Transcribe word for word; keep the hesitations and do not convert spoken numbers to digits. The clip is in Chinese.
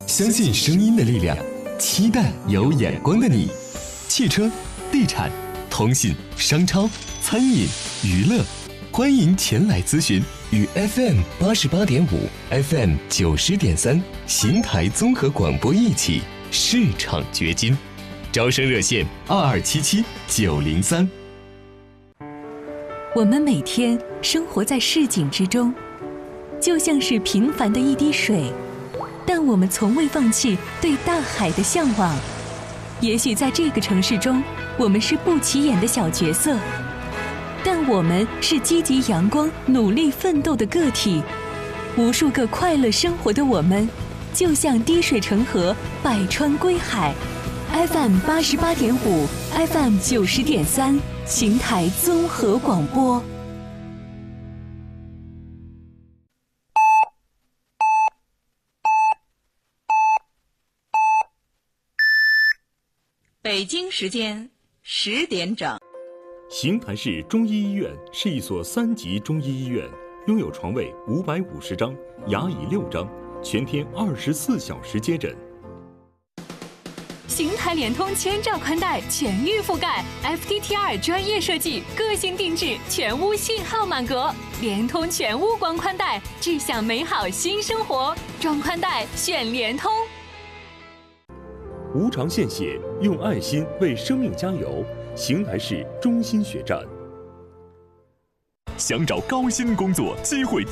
相信声音的力量，期待有眼光的你。汽车、地产、通信、商超、餐饮、娱乐，欢迎前来咨询。与 F M 八十八点五、F M 九十点三邢台综合广播一起市场掘金。招生热线二二七七九零三。 我们每天生活在市井之中，就像是平凡的一滴水，但我们从未放弃对大海的向往。也许在这个城市中，我们是不起眼的小角色，但我们是积极阳光、努力奋斗的个体。无数个快乐生活的我们，就像滴水成河，百川归海。F M 八十八点五 ，F M 九十点三，邢台综合广播。 北京时间十点整。 邢台市中医医院是一所三级中医医院，拥有床位五百五十张，牙椅六张，全天二十四小时接诊。 邢台联通千兆宽带全域覆盖 ，F T T R 专业设计，个性定制，全屋信号满格。联通全屋光宽带，志向美好新生活。装宽带选联通。 无偿献血，用爱心为生命加油。邢台市中心血站。 想找高薪工作，机会